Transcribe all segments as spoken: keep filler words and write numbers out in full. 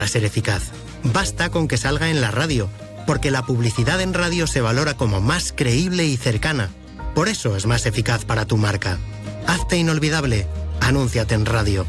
para ser eficaz. Basta con que salga en la radio, porque la publicidad en radio se valora como más creíble y cercana. Por eso es más eficaz para tu marca. Hazte inolvidable. Anúnciate en radio.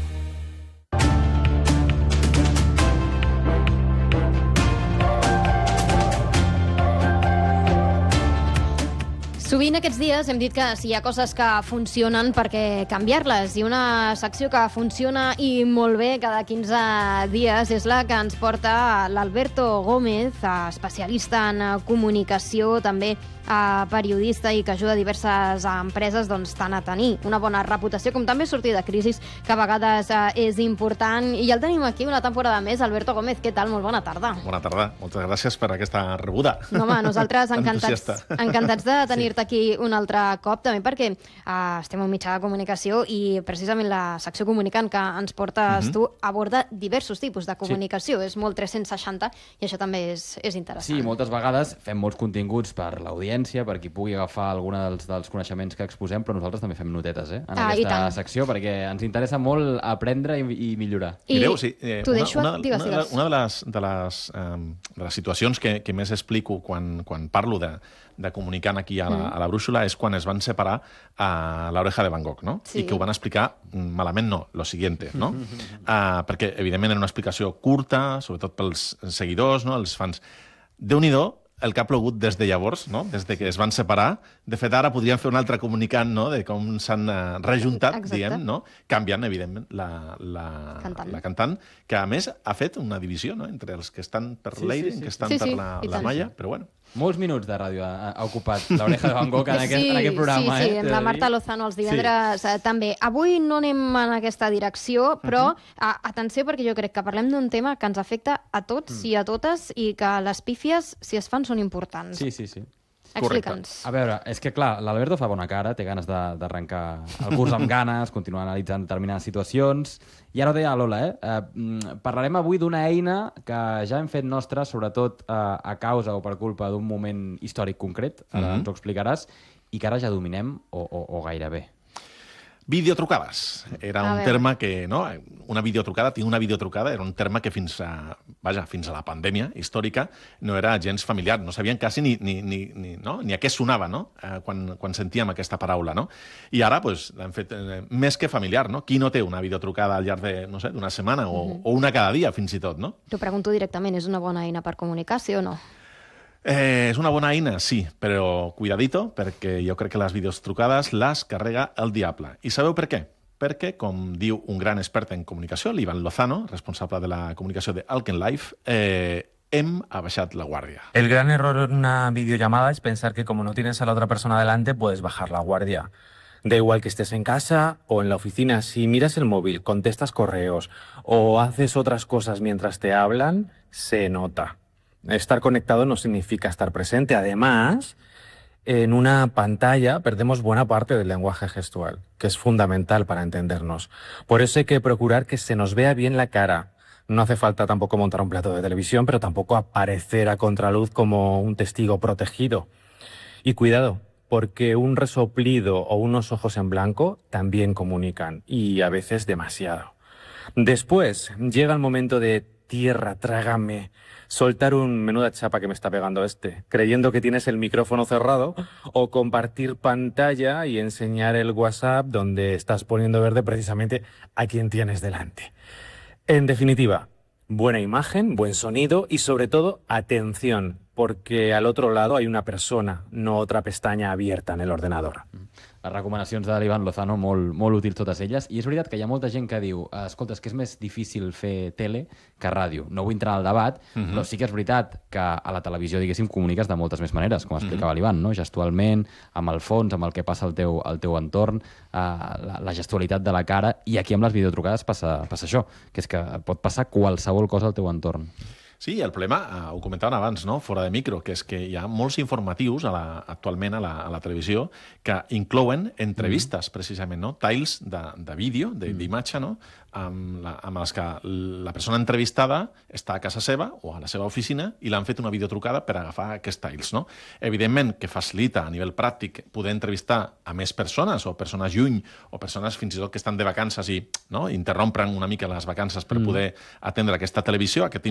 Sovint aquests dies hem dit que si hi ha coses que funcionen, per què canviar-les? I una secció que funciona i molt bé cada quinze dies és la que ens porta l'Alberto Gómez, especialista en comunicació, també periodista i que ajuda diverses empreses doncs, tant a tenir una bona reputació com també sortir de crisis, que a vegades és important. I ja el tenim aquí una temporada més. Alberto Gómez, què tal? Molt bona tarda. Bona tarda. Moltes gràcies per aquesta rebuda. No, home, nosaltres encantats, encantats de tenir-te sí. aquí un altre cop, també perquè uh, estem en mitjà de comunicació i precisament la secció Comunicant que ens portes uh -huh. tu aborda diversos tipus de comunicació. Sí. És molt tres cents seixanta i això també és, és interessant. Sí, moltes vegades fem molts continguts per l'audiència, per qui pugui agafar algun dels, dels coneixements que exposem, però nosaltres també fem notetes eh, en ah, aquesta secció, perquè ens interessa molt aprendre i, i millorar. I Mireu, sí, eh, una, deixo, una, digues, una, digues. una de les, de les, um, de les situacions que, que més explico quan, quan parlo de, de comunicant aquí a la, mm. a la Brúixola és quan es van separar a l'Oreja de Van Gogh, no? Sí. I que ho van explicar malament, no, lo siguiente, no? uh, perquè, evidentment, era una explicació curta, sobretot pels seguidors, no? Els fans. Déu-n'hi-do el que ha plogut des de llavors, no? Des de que es van separar. De fet, ara podríem fer un altre comunicant, no? De com s'han uh, rejuntat, Exacte. diem, no? Canviant, evidentment, la, la, cantant. la cantant, que a més ha fet una divisió, no? Entre els que estan per sí, l'Eire, sí, sí. que estan sí, per sí, la, la Malla, però bueno. Molts minuts de ràdio ha, ha ocupat l'Oreja de Van Gogh en aquest, sí, en aquest programa. Sí, sí, eh? amb la Marta Lozano els divendres sí. també. Avui no anem en aquesta direcció, però uh -huh. atenció, perquè jo crec que parlem d'un tema que ens afecta a tots mm. i a totes i que les pífies, si es fan, són importants. Sí, sí, sí. Explica'ns. A veure, és que clar, l'Alberto fa bona cara, té ganes d'arrencar el curs amb ganes, continuar analitzant determinades situacions. I ara ho deia Lola, eh? eh parlarem avui d'una eina que ja hem fet nostra, sobretot eh, a causa o per culpa d'un moment històric concret, ara mm-hmm. ens ho explicaràs, i que ara ja dominem o, o, o gairebé. Videotrucades. Era un terme que, no? Una videotrucada, tinc una videotrucada, era un terme que fins a, vaja, fins a la pandèmia històrica no era gens familiar. No sabien quasi ni, ni, ni, ni, no? ni a què sonava, no? Eh, quan, quan sentíem aquesta paraula, no? I ara, pues, l'hem fet eh, més que familiar, no? Qui no té una videotrucada al llarg de, no sé, d'una setmana o, mm-hmm. o una cada dia, fins i tot, no? T'ho pregunto directament, és una bona eina per comunicar, sí o no? Eh, és una bona eina, sí, però cuidadito, perquè jo crec que les videotrucades les carrega el diable. I sabeu per què? Perquè, com diu un gran expert en comunicació, l'Ivan Lozano, responsable de la comunicació de Alken Life, eh, hem abaixat la guardia. El gran error en una videollamada es pensar que como no tienes a la otra persona delante, puedes bajar la guardia. Da igual que estés en casa o en la oficina, si miras el móvil, contestas correos o haces otras cosas mientras te hablan, se nota. Estar conectado no significa estar presente. Además, en una pantalla perdemos buena parte del lenguaje gestual, que es fundamental para entendernos. Por eso hay que procurar que se nos vea bien la cara. No hace falta tampoco montar un plato de televisión, pero tampoco aparecer a contraluz como un testigo protegido. Y cuidado, porque un resoplido o unos ojos en blanco también comunican, y a veces demasiado. Después llega el momento de tierra, trágame, soltar un menuda chapa que me está pegando este, creyendo que tienes el micrófono cerrado, o compartir pantalla y enseñar el WhatsApp donde estás poniendo verde precisamente a quien tienes delante. En definitiva, buena imagen, buen sonido y sobre todo atención, porque al otro lado hay una persona, no otra pestaña abierta en el ordenador. Les recomanacions de l'Ivan Lozano, molt, molt útils totes elles. I és veritat que hi ha molta gent que diu escolta, és que és més difícil fer tele que ràdio. No vull entrar al debat, uh-huh. però sí que és veritat que a la televisió, diguéssim, comuniques de moltes més maneres, com explicava uh-huh. l'Ivan, no? Gestualment, amb el fons, amb el que passa al teu, al teu entorn, uh, la, la gestualitat de la cara, i aquí amb les videotrucades passa, passa això, que és que pot passar qualsevol cosa al teu entorn. Sí, el problema, eh, ho comentaven abans, no? Fora de micro, que és que hi ha molts informatius a la, actualment a la, a la televisió que inclouen entrevistes, mm. precisament, no? Tiles de, de vídeo, d'imatge, no? Amb, la, amb els que la persona entrevistada està a casa seva o a la seva oficina i l'han fet una videotrucada per agafar aquests tiles, no? Evidentment que facilita a nivell pràctic poder entrevistar a més persones o persones lluny o persones fins i tot que estan de vacances i no? interrompren una mica les vacances per mm. poder atendre aquesta televisió, aquest